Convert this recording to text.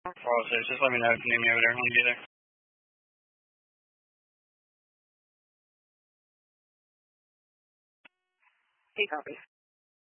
406. Just let me know if you need me over there when you get there. He copies.